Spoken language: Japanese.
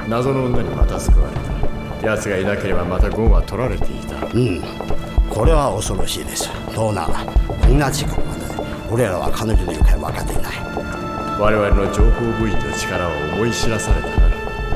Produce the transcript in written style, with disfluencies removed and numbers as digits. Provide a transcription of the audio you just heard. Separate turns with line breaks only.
謎の女にまた救われた。奴がいなければまたゴンは取られていた。
これは恐ろしいです。トーナー、こんな時刻まで俺らは彼女の行方を分かっていない。
我々の情報部員の力を思い知らされたな。